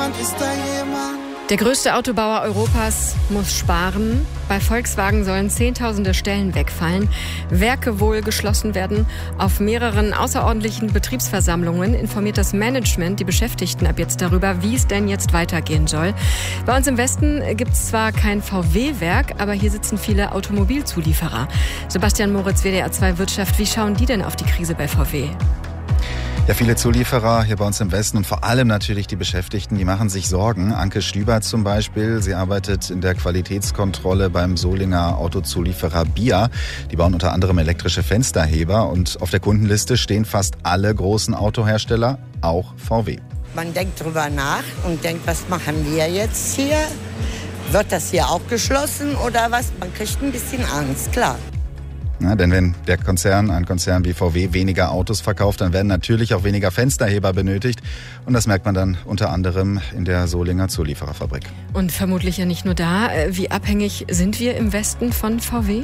jemand, ist da jemand? Der größte Autobauer Europas muss sparen. Bei Volkswagen sollen Zehntausende Stellen wegfallen, Werke wohl geschlossen werden. Auf mehreren außerordentlichen Betriebsversammlungen informiert das Management die Beschäftigten ab jetzt darüber, wie es denn jetzt weitergehen soll. Bei uns im Westen gibt es zwar kein VW-Werk, aber hier sitzen viele Automobilzulieferer. Sebastian Moritz, WDR 2 Wirtschaft, wie schauen die denn auf die Krise bei VW? Ja, viele Zulieferer hier bei uns im Westen und vor allem natürlich die Beschäftigten, die machen sich Sorgen. Anke Stüber zum Beispiel, sie arbeitet in der Qualitätskontrolle beim Solinger Autozulieferer BIA. Die bauen unter anderem elektrische Fensterheber und auf der Kundenliste stehen fast alle großen Autohersteller, auch VW. Man denkt drüber nach und denkt, was machen wir jetzt hier? Wird das hier auch geschlossen oder was? Man kriegt ein bisschen Angst, klar. Ja, denn wenn ein Konzern wie VW weniger Autos verkauft, dann werden natürlich auch weniger Fensterheber benötigt. Und das merkt man dann unter anderem in der Solinger Zuliefererfabrik. Und vermutlich ja nicht nur da. Wie abhängig sind wir im Westen von VW?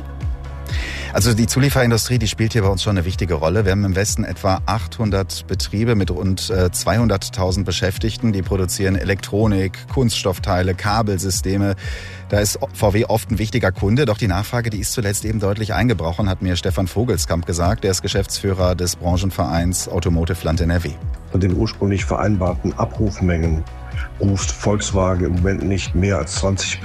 Also die Zulieferindustrie, die spielt hier bei uns schon eine wichtige Rolle. Wir haben im Westen etwa 800 Betriebe mit rund 200.000 Beschäftigten. Die produzieren Elektronik, Kunststoffteile, Kabelsysteme. Da ist VW oft ein wichtiger Kunde. Doch die Nachfrage, die ist zuletzt eben deutlich eingebrochen, hat mir Stefan Vogelskamp gesagt. Der ist Geschäftsführer des Branchenvereins Automotive Land NRW. Von den ursprünglich vereinbarten Abrufmengen ruft Volkswagen im Moment nicht mehr als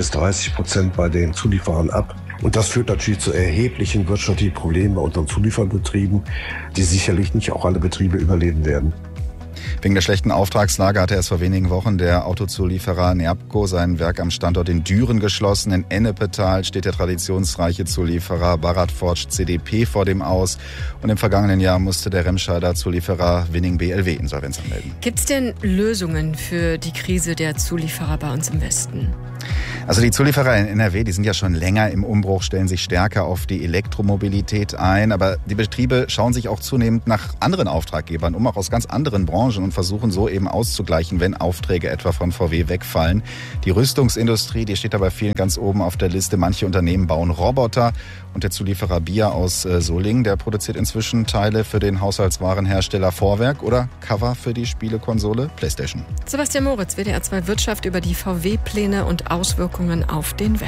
20-30% bei den Zulieferern ab. Und das führt natürlich zu erheblichen wirtschaftlichen Problemen bei unseren Zulieferbetrieben, die sicherlich nicht auch alle Betriebe überleben werden. Wegen der schlechten Auftragslage hatte erst vor wenigen Wochen der Autozulieferer Neabco sein Werk am Standort in Düren geschlossen. In Ennepetal steht der traditionsreiche Zulieferer Bharat Forge CDP vor dem Aus. Und im vergangenen Jahr musste der Remscheider Zulieferer Winning BLW Insolvenz anmelden. Gibt es denn Lösungen für die Krise der Zulieferer bei uns im Westen? Also die Zulieferer in NRW, die sind ja schon länger im Umbruch, stellen sich stärker auf die Elektromobilität ein. Aber die Betriebe schauen sich auch zunehmend nach anderen Auftraggebern um, auch aus ganz anderen Branchen, und versuchen so eben auszugleichen, wenn Aufträge etwa von VW wegfallen. Die Rüstungsindustrie, die steht dabei vielen ganz oben auf der Liste. Manche Unternehmen bauen Roboter. Und der Zulieferer BIA aus Solingen, der produziert inzwischen Teile für den Haushaltswarenhersteller Vorwerk oder Cover für die Spielekonsole PlayStation. Sebastian Moritz, WDR 2 Wirtschaft, über die VW-Pläne und Auswirkungen auf den Westen.